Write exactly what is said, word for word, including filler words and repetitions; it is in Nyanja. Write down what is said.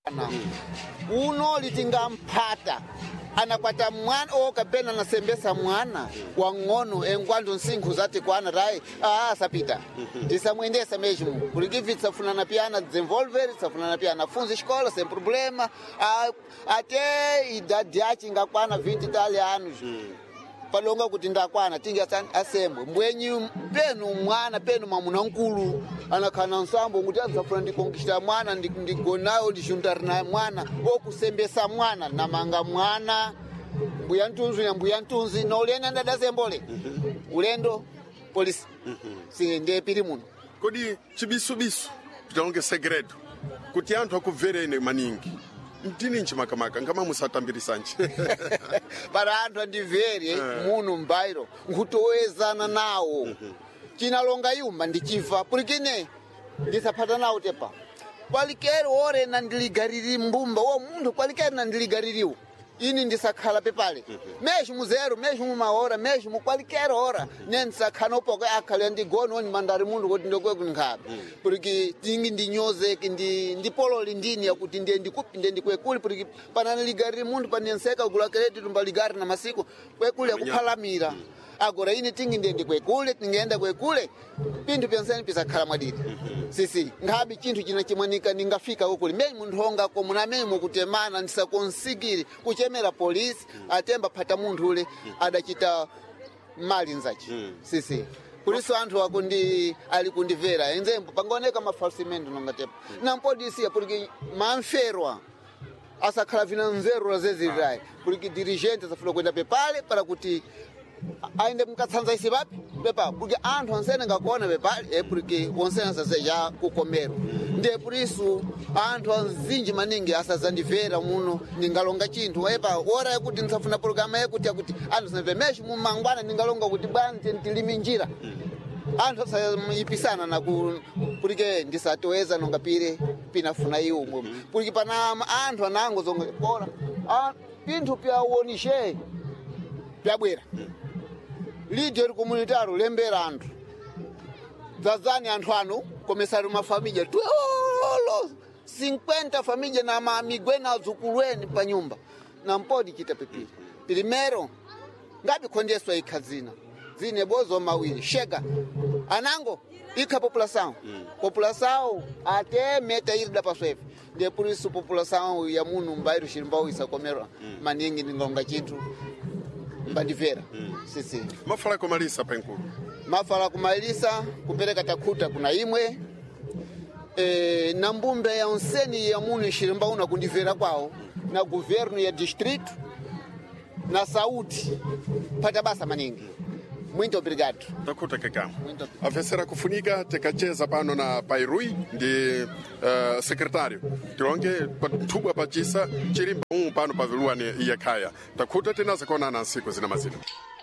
uno litinga mpata anakwata mwana okapena nasembesa mwana wang'ono engwandu nsinkhu zati kwana rai ah sapita tisamwendesa mesmo porque vitsafunana piana desenvolver safunana piana funzi escola sem problema até idade yake ingakwana vinte tali anos palonga kuti ndakwana tingi asembo mbwenyi penu mwana penu mamuna nkulu anakhana nsambo nguti azafuna ndikonkishita mwana ndigonayo ndijuntar na mwana okusembesa mwana namanga mwana mbuya ntunzi na mbuya ntunzi na ulenda ndadazembole ulendo polisi si ndiye pili muno kodi chibisubisu tutaonge segredo kuti anthu akubvere ine maningi mtini nchimakamaka ngama musatambirisanji para anthu andivere muno mbairo nkutowezana nawo chinalonga yuma ndichiva pulikine ndisapata nawo tepa kwalikere ore na ndiligariri mbumba wo munthu kwalikere na ndiligaririwo ini ndisakhala pepale mesho muzero mesho mumahora mesho mukwalikere hora nensakhala opoko akhala ndigono ni mandari mundu kuti ndokwe kunkhabe porque tingi ndinyozeke ndi ndipololi ndini yakuti ndiye ndikupi ndiye ndikwekuli porque panana ligariri mundu panenseka kula kredi tumbaligari na masiku kwekuli yakuphalamira agora ini tingi ndiye ndikwekule tingeenda kwekule pindu pyonseni pisakhala mwadidi sisi ngabi chinthu china chimwanika ningafika ukuli mei munthu honga ko munamei mukutemana ndisakonsigiri kuchemera polisi atemba phata munthu ule adachita mali nzachi sisi kuliso anthu akundi ali kundivera enzembo pangoneka mafalsimento nongatepa nampodisi ya porque manferwa asakhala vina nzeru razezirai porque dirigente zafuna kwenda pepale para kuti ainde mukatsanza isi vapi pepa porque anthu ansene ngakuona pepale e porque onsene asaseja kukomero ndiye purisu anthu anzinji maningi asazandivera muno ningalonga chinthu epa ora yekuti nsafuna programa yekuti yakuti anthu sanvemeshi mumangwana ningalonga kuti bwana tilimi njira anthu sayipisana na kuti ndisatoweza nongapire pinafuna iwo mwe porque pana anthu anango zonga bora pinthu pyawonishe pyabwera líder comunitário lembera anthu zazani anthu ano começaram uma família tolo cinquenta família na mamigwe na azukulweni pa nyumba na mpodi chita pipiri primeiro ngapi kondeswa ikhazina zine bozo mawili chega anango ika população população até meta ir da paswefe de por isso população ya muno mbairo chimbao isakomera maningi ningonga chintu mbandivera sisi mafala kumalisa penkulu mafala kumalisa kupereka takuta kuna imwe e, na mbumbe ya onseni ya muno shirimba una kundivera kwao na governo ya distrito na saúde pata basa maningi muito obrigado takuta kekamo afesera kufunika tekacheza pano na Pairui ndi uh, secretário tilonge patubwa pachisa chirimba um pano paviluani iyakhaya takuta tinaza kona na nsiku zina mazina